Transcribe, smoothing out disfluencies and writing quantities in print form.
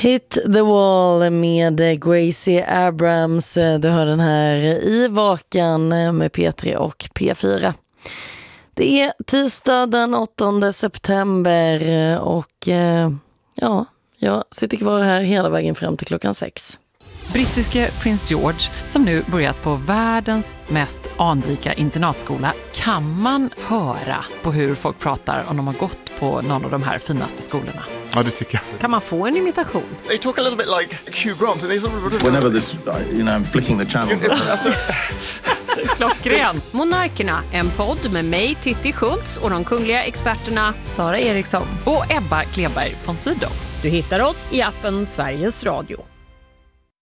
Hit the Wall med Gracie Abrams. Du hör den här i Vakan med P3 och P4. Det är tisdag den 8 september och jag sitter kvar här hela vägen fram till klockan 6. Brittiske prins George, som nu börjat på världens mest anrika internatskola, kan man höra på hur folk pratar om de har gått på någon av de här finaste skolorna. Ja, det tycker jag. Kan man få en imitation? They talk a little bit like Hugh Grant. Whenever this, I'm flicking the channels. Klockren! Monarkerna, en podd med mig, Titti Schultz, och de kungliga experterna Sara Eriksson Och Ebba Kleberg von Sydow. Du hittar oss i appen Sveriges Radio.